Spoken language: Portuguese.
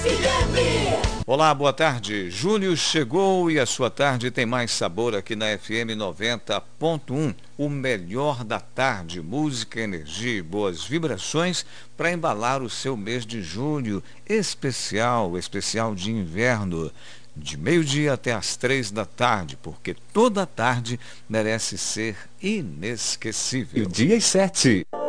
FM. Olá, boa tarde. Julho chegou e a sua tarde tem mais sabor aqui na FM 90.1. O melhor da tarde, música, energia e boas vibrações para embalar o seu mês de julho especial de inverno. De meio-dia até às 3 da tarde, porque toda tarde merece ser inesquecível. Dia 7.